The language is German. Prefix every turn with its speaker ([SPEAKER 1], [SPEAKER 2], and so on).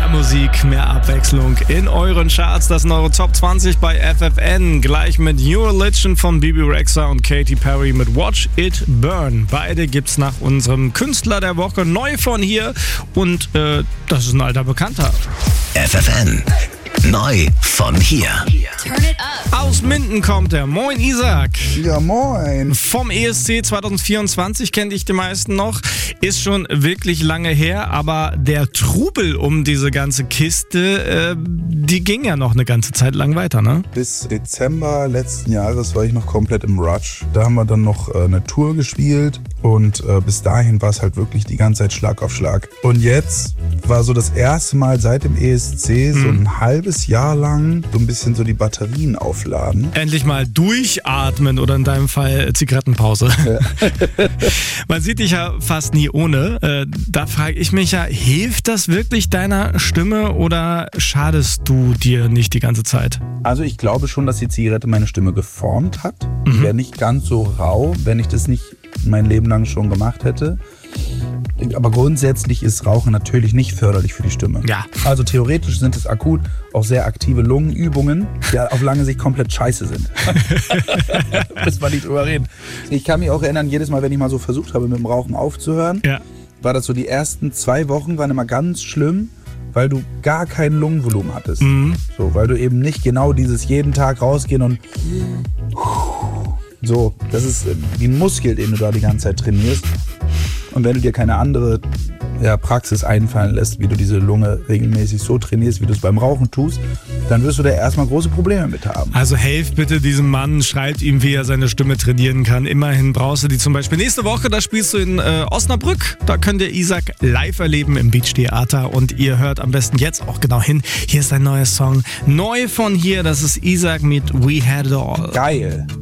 [SPEAKER 1] Musik, mehr Abwechslung in euren Charts. Das sind eure Top 20 bei FFN. Gleich mit New Religion von Bebe Rexha und Katy Perry mit Watch It Burn. Beide gibt's nach unserem Künstler der Woche neu von hier. Und das ist ein alter Bekannter.
[SPEAKER 2] FFN. Neu von hier.
[SPEAKER 3] Turn it up.
[SPEAKER 1] Aus Minden kommt er. Moin Isaac.
[SPEAKER 4] Ja, moin.
[SPEAKER 1] Vom ESC 2024 kennt dich die meisten noch. Ist schon wirklich lange her, aber der Trubel um diese ganze Kiste, die ging ja noch eine ganze Zeit lang weiter, ne?
[SPEAKER 4] Bis Dezember letzten Jahres war ich noch komplett im Rush. Da haben wir dann noch eine Tour gespielt und bis dahin war es halt wirklich die ganze Zeit Schlag auf Schlag. Und jetzt war so das erste Mal seit dem ESC so ein halbes Jahr lang so ein bisschen so die Batterien aufladen.
[SPEAKER 1] Endlich mal durchatmen oder in deinem Fall Zigarettenpause. Ja. Man sieht dich ja fast nie ohne. Da frage ich mich ja, hilft das wirklich deiner Stimme oder schadest du dir nicht die ganze Zeit?
[SPEAKER 4] Also ich glaube schon, dass die Zigarette meine Stimme geformt hat. Ich wäre nicht ganz so rau, wenn ich das nicht mein Leben lang schon gemacht hätte. Aber grundsätzlich ist Rauchen natürlich nicht förderlich für die Stimme.
[SPEAKER 1] Ja.
[SPEAKER 4] Also theoretisch sind es akut auch sehr aktive Lungenübungen, die auf lange Sicht komplett scheiße sind. Müssen wir nicht drüber reden. Ich kann mich auch erinnern, jedes Mal, wenn ich mal so versucht habe, mit dem Rauchen aufzuhören, war das so, die ersten 2 Wochen waren immer ganz schlimm, weil du gar kein Lungenvolumen hattest. So, weil du eben nicht genau dieses jeden Tag rausgehen und so, das ist wie ein Muskel, den du da die ganze Zeit trainierst. Und wenn du dir keine andere Praxis einfallen lässt, wie du diese Lunge regelmäßig so trainierst, wie du es beim Rauchen tust, dann wirst du da erstmal große Probleme mit haben.
[SPEAKER 1] Also helft bitte diesem Mann, schreibt ihm, wie er seine Stimme trainieren kann. Immerhin brauchst du die zum Beispiel nächste Woche, da spielst du in Osnabrück. Da könnt ihr Isaac live erleben im Beach Theater und ihr hört am besten jetzt auch genau hin. Hier ist ein neuer Song, neu von hier, das ist Isaac mit We Had It All.
[SPEAKER 4] Geil.